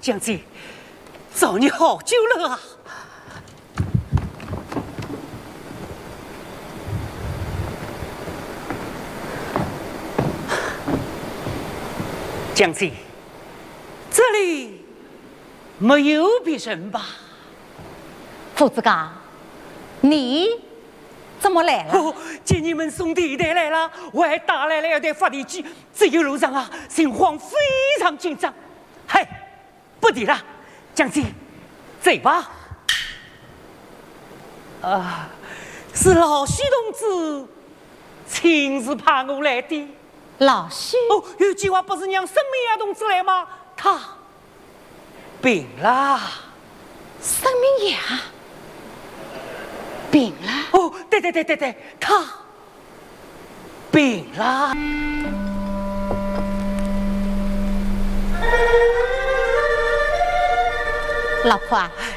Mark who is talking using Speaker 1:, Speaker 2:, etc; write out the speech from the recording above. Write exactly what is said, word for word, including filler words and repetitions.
Speaker 1: 将军，找你好久了啊！将军，这里没有别人吧？
Speaker 2: 夫子刚，你怎么来了？
Speaker 1: 哦，见你们兄弟带来了，我还打来了一袋发电机。这一路上啊，情况非常紧张。嗨，不提了，将军，走吧。啊，是老徐同志亲自派我来的。
Speaker 2: 老徐？
Speaker 1: 哦，有句话不是让申明亚同志来吗？他病了。
Speaker 2: 申明亚病了？
Speaker 1: 哦，对对对对对，他病了。
Speaker 2: 老婆啊，